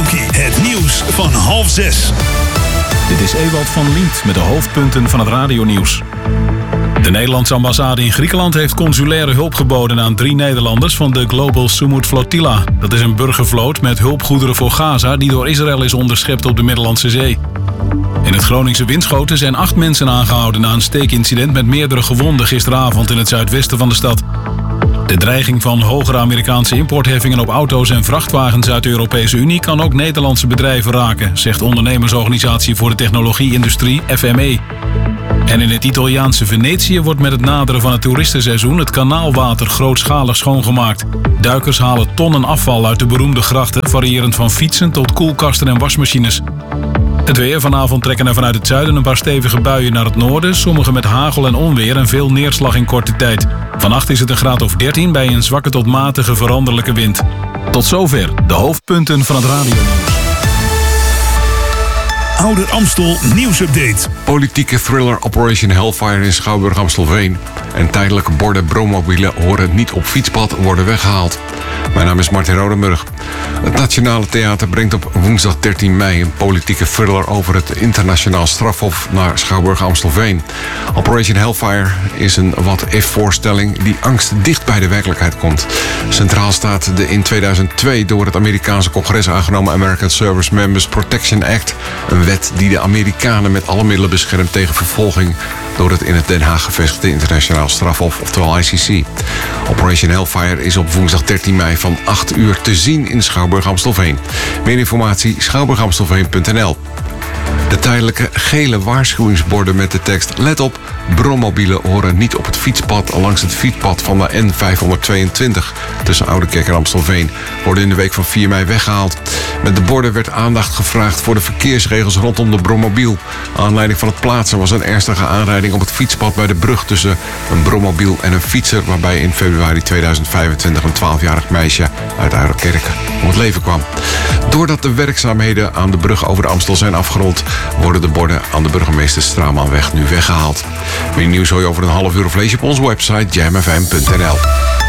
Frankie. Het nieuws van 5:30. Dit is Ewald van Lient met de hoofdpunten van het radionieuws. De Nederlandse ambassade in Griekenland heeft consulaire hulp geboden aan 3 Nederlanders van de Global Sumut Flotilla. Dat is een burgervloot met hulpgoederen voor Gaza die door Israël is onderschept op de Middellandse Zee. In het Groningse Winschoten zijn 8 mensen aangehouden na een steekincident met meerdere gewonden gisteravond in het zuidwesten van de stad. De dreiging van hogere Amerikaanse importheffingen op auto's en vrachtwagens uit de Europese Unie kan ook Nederlandse bedrijven raken, zegt ondernemersorganisatie voor de technologie-industrie FME. En in het Italiaanse Venetië wordt met het naderen van het toeristenseizoen het kanaalwater grootschalig schoongemaakt. Duikers halen tonnen afval uit de beroemde grachten, variërend van fietsen tot koelkasten en wasmachines. Het weer. Vanavond trekken er vanuit het zuiden een paar stevige buien naar het noorden. Sommige met hagel en onweer en veel neerslag in korte tijd. Vannacht is het een graad of 13 bij een zwakke tot matige veranderlijke wind. Tot zover de hoofdpunten van het radionieuws. Ouder Amstel nieuwsupdate. Politieke thriller Operation Hellfire in Schouwburg-Amstelveen. En tijdelijke borden brommobielen horen niet op fietspad worden weggehaald. Mijn naam is Martin Rodenburg. Het Nationale Theater brengt op woensdag 13 mei een politieke thriller over het internationaal strafhof naar Schouwburg-Amstelveen. Operation Hellfire is een what-if-voorstelling die angst dicht bij de werkelijkheid komt. Centraal staat de in 2002 door het Amerikaanse congres aangenomen American Service Members Protection Act. Een wet die de Amerikanen met alle middelen beschermt tegen vervolging door het in het Den Haag gevestigde internationaal strafhof, oftewel ICC. Operation Hellfire is op woensdag 13 mei van 8 uur te zien in Schouwburg-Amstelveen. Meer informatie schouwburgamstelveen.nl. De tijdelijke gele waarschuwingsborden met de tekst "Let op, brommobielen horen niet op het fietspad" langs het fietspad van de N522 tussen Oudekerk en Amstelveen worden in de week van 4 mei weggehaald. Met de borden werd aandacht gevraagd voor de verkeersregels rondom de brommobiel. Aanleiding van het plaatsen was een ernstige aanrijding op het fietspad bij de brug tussen een brommobiel en een fietser, waarbij in februari 2025 een 12-jarig meisje uit Oudekerk om het leven kwam. Doordat de werkzaamheden aan de brug over de Amstel zijn afgerond, worden de borden aan de burgemeester Stramanweg nu weggehaald. Meer nieuws hoor je over een half uur of lees je op onze website jamfm.nl.